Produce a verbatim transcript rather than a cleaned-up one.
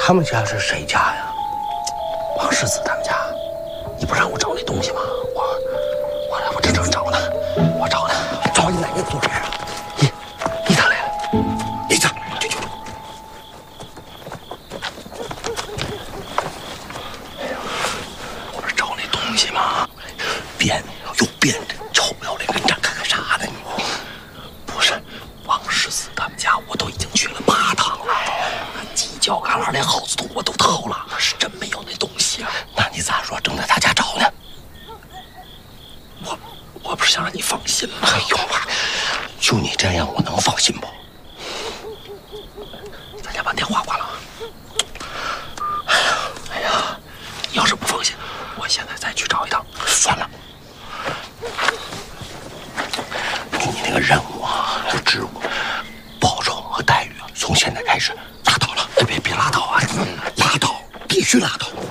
他们家是谁家呀？王世子他们家。你不让我找那东西吗？我我我这正找呢，我找呢，找你哪个做这啊？你你咋来了？你咋？就就。哎呀，我不是找那东西吗？编又编这臭不要脸，跟这干干啥呢？你不是王世子他们家，我都已经去了八趟了，犄角旮旯连耗子洞我都掏了，是真没有那东西啊。那你咋说正在他家找呢？我我不是想让你放心吗？哎呦，就你这样，我能放心不？咱家把电话挂了。哎呀，哎呀，你要是不放心，我现在再去找一趟。算了，给你那个任务啊，职务、报酬和待遇啊，从现在开始拉倒了。别别拉倒啊，拉倒，必须拉倒。